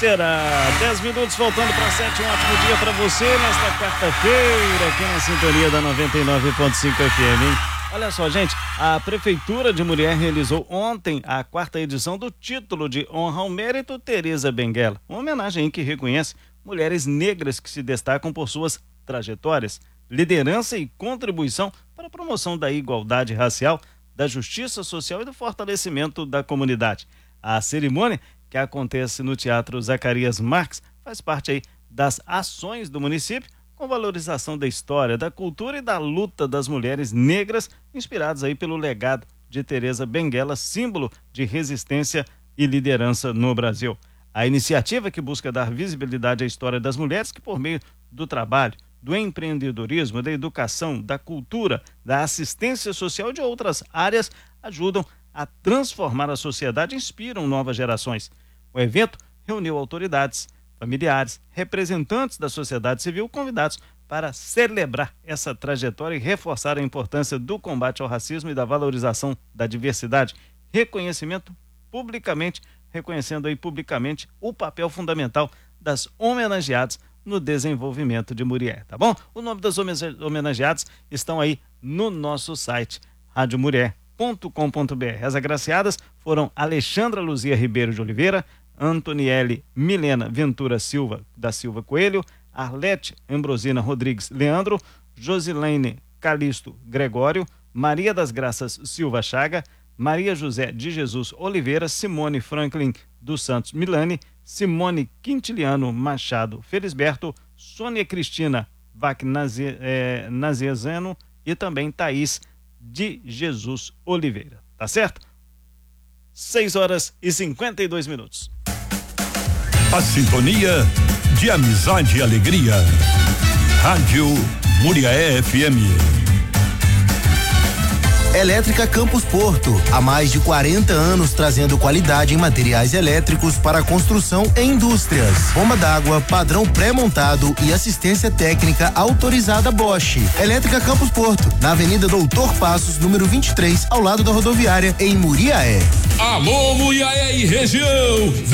será? 10 minutos faltando para 7, um ótimo dia para você nesta quarta-feira aqui na sintonia da 99.5 FM, hein? Olha só, gente, a Prefeitura de Murié realizou ontem a 4ª edição do título de honra ao mérito Tereza Benguela, uma homenagem que reconhece mulheres negras que se destacam por suas trajetórias, liderança e contribuição para a promoção da igualdade racial, da justiça social e do fortalecimento da comunidade. A cerimônia, que acontece no Teatro Zacarias Marques, faz parte aí das ações do município com valorização da história, da cultura e da luta das mulheres negras, inspiradas aí pelo legado de Tereza Benguela, símbolo de resistência e liderança no Brasil. A iniciativa, que busca dar visibilidade à história das mulheres que, por meio do trabalho, do empreendedorismo, da educação, da cultura, da assistência social e de outras áreas, ajudam a transformar a sociedade e inspiram novas gerações. O evento reuniu autoridades, familiares, representantes da sociedade civil convidados para celebrar essa trajetória e reforçar a importância do combate ao racismo e da valorização da diversidade. Reconhecendo aí publicamente o papel fundamental das homenageadas no desenvolvimento de Murié, tá bom? O nome das homenageadas estão aí no nosso site, radiomurié.com.br. As agraciadas foram Alexandra Luzia Ribeiro de Oliveira, Antoniele Milena Ventura Silva da Silva Coelho, Arlete Ambrosina Rodrigues Leandro, Josilene Calixto Gregório, Maria das Graças Silva Chaga, Maria José de Jesus Oliveira, Simone Franklin dos Santos Milani, Simone Quintiliano Machado Felisberto, Sônia Cristina Naziezano e também Thaís de Jesus Oliveira. Tá certo? 6h52. A sintonia de amizade e alegria. Rádio Murié FM. Elétrica Campos Porto, há mais de 40 anos trazendo qualidade em materiais elétricos para construção e indústrias. Bomba d'água, padrão pré-montado e assistência técnica autorizada Bosch. Elétrica Campos Porto, na Avenida Doutor Passos, número 23, ao lado da rodoviária, em Muriaé. Alô, Muriaé e região!